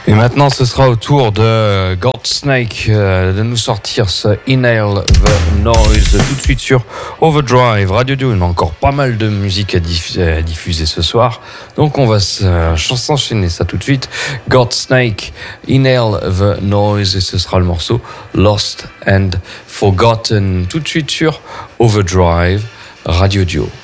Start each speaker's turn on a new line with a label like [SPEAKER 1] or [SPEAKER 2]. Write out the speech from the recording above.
[SPEAKER 1] Et maintenant, ce sera au tour de Godsnake de nous sortir ce Inhale the Noise tout de suite sur Overdrive Radio Duo. On a encore pas mal de musique à diffuser ce soir, donc on va s'enchaîner ça tout de suite. Godsnake, Inhale the Noise, et ce sera le morceau Lost and Forgotten tout de suite sur Overdrive Radio Duo.